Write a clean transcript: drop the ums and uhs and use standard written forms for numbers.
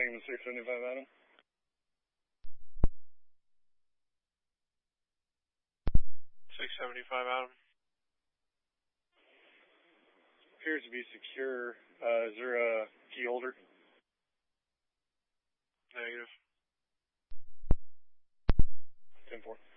Sangamon 675 Adam. 675 Adam. Appears to be secure. Is there a key holder? Negative. 10-4.